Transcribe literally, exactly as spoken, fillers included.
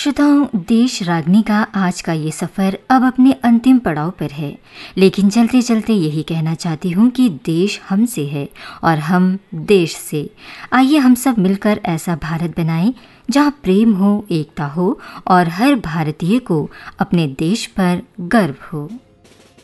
श्रोताओं, देश रागनी का आज का ये सफ़र अब अपने अंतिम पड़ाव पर है, लेकिन चलते चलते यही कहना चाहती हूँ कि देश हमसे है और हम देश से। आइए हम सब मिलकर ऐसा भारत बनाएं जहाँ प्रेम हो, एकता हो और हर भारतीय को अपने देश पर गर्व हो।